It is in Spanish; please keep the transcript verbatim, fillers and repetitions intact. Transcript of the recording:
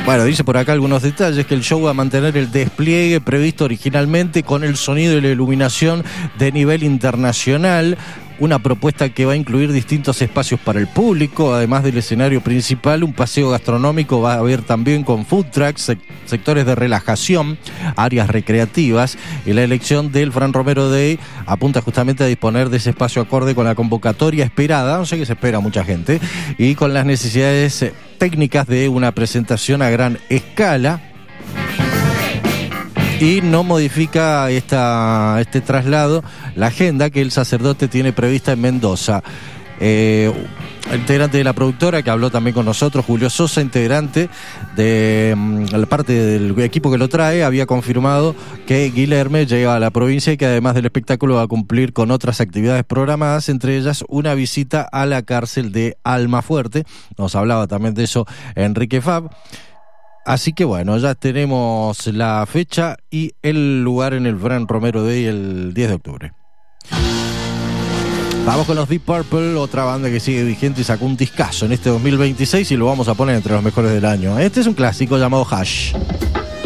Bueno, dice por acá algunos detalles, que el show va a mantener el despliegue previsto originalmente con el sonido y la iluminación de nivel internacional. Una propuesta que va a incluir distintos espacios para el público, además del escenario principal, un paseo gastronómico va a haber también con food trucks, sec- sectores de relajación, áreas recreativas, y la elección del Fran Romero Day apunta justamente a disponer de ese espacio acorde con la convocatoria esperada, no sé que se espera mucha gente, y con las necesidades eh, técnicas de una presentación a gran escala. Y no modifica esta, este traslado la agenda que el sacerdote tiene prevista en Mendoza. Eh, integrante de la productora que habló también con nosotros, Julio Sosa, integrante de um, la parte del equipo que lo trae, había confirmado que Guilherme llega a la provincia y que además del espectáculo va a cumplir con otras actividades programadas, entre ellas una visita a la cárcel de Almafuerte. Nos hablaba también de eso Enrique Fab. Así que bueno, ya tenemos la fecha y el lugar en el Fran Romero Day el diez de octubre. Vamos con los Deep Purple, otra banda que sigue vigente y sacó un discazo en este dos mil veintiséis y lo vamos a poner entre los mejores del año. Este es un clásico llamado Hush.